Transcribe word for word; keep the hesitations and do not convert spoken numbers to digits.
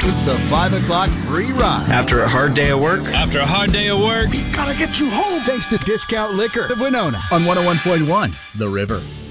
It's the five o'clock free ride. After a hard day of work? After a hard day of work? Gotta get you home. Thanks to Discount Liquor of Winona on one oh one point one The River.